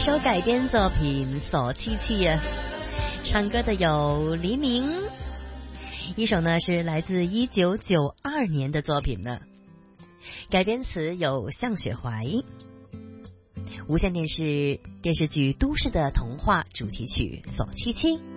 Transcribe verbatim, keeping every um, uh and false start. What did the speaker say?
首改编作品《锁七七》啊，唱歌的有黎明，一首呢是来自一九九二年的作品呢，改编词有向雪怀，无线电视电视剧《都市的童话》主题曲《锁七七》。